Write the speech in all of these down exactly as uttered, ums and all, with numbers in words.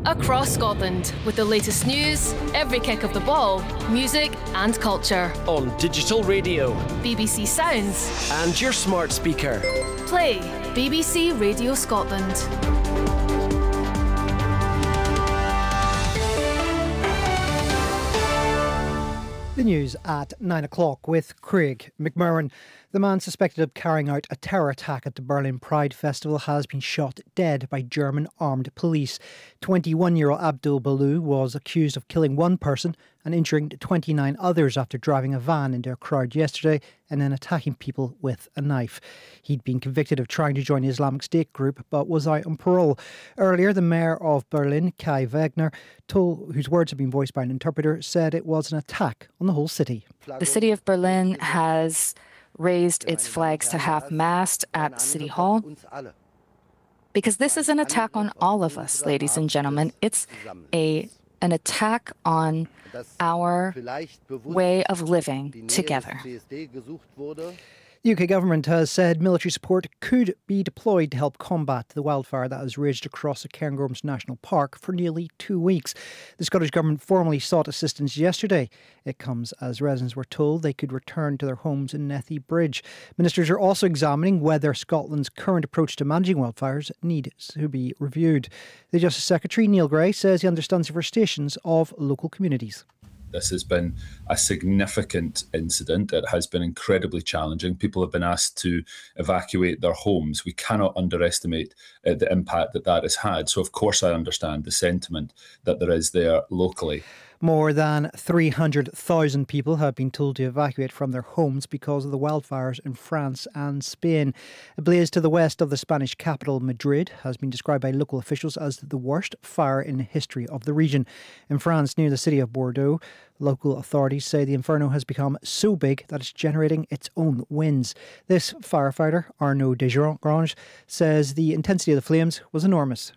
across Scotland with the latest news, every kick of the ball, music and culture. On digital radio, B B C Sounds and your smart speaker. Play B B C Radio Scotland. The news at nine o'clock with Craig McMurran. The man suspected of carrying out a terror attack at the Berlin Pride Festival has been shot dead by German armed police. twenty-one-year-old Abdul Balou was accused of killing one person and injuring twenty-nine others after driving a van into a crowd yesterday and then attacking people with a knife. He'd been convicted of trying to join the Islamic State group but was out on parole. Earlier, the mayor of Berlin, Kai Wegner, told, whose words have been voiced by an interpreter, said it was an attack on the whole city. The city of Berlin has raised its flags to half-mast at City Hall because this is an attack on all of us, ladies and gentlemen. It's a an attack on our way of living together. The U K government has said military support could be deployed to help combat the wildfire that has raged across the Cairngorms National Park for nearly two weeks. The Scottish Government formally sought assistance yesterday. It comes as residents were told they could return to their homes in Nethy Bridge. Ministers are also examining whether Scotland's current approach to managing wildfires needs to be reviewed. The Justice Secretary, Neil Gray, says he understands the frustrations of local communities. This has been a significant incident. It has been incredibly challenging. People have been asked to evacuate their homes. We cannot underestimate uh, the impact that that has had. So, of course, I understand the sentiment that there is there locally. More than three hundred thousand people have been told to evacuate from their homes because of the wildfires in France and Spain. A blaze to the west of the Spanish capital, Madrid, has been described by local officials as the worst fire in the history of the region. In France, near the city of Bordeaux, local authorities say the inferno has become so big that it's generating its own winds. This firefighter, Arnaud Desgrange, says the intensity of the flames was enormous.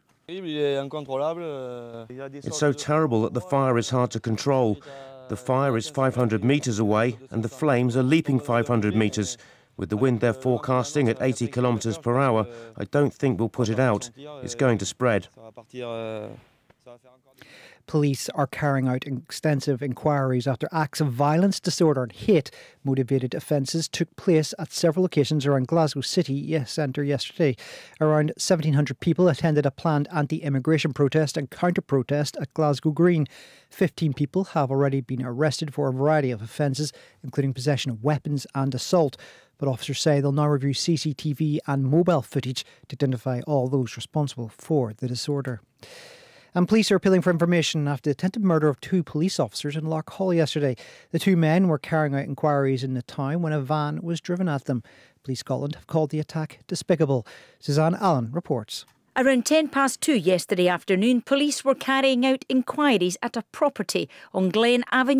It's so terrible that the fire is hard to control. The fire is five hundred metres away and the flames are leaping five hundred metres. With the wind they're forecasting at eighty kilometres per hour, I don't think we'll put it out. It's going to spread. Police are carrying out extensive inquiries after acts of violence, disorder and hate-motivated offences took place at several locations around Glasgow City Centre yesterday. Around seventeen hundred people attended a planned anti-immigration protest and counter-protest at Glasgow Green. fifteen people have already been arrested for a variety of offences, including possession of weapons and assault. But officers say they'll now review C C T V and mobile footage to identify all those responsible for the disorder. And police are appealing for information after the attempted murder of two police officers in Loch Hall yesterday. The two men were carrying out inquiries in the town when a van was driven at them. Police Scotland have called the attack despicable. Suzanne Allen reports. Around ten past two yesterday afternoon, police were carrying out inquiries at a property on Glen Avenue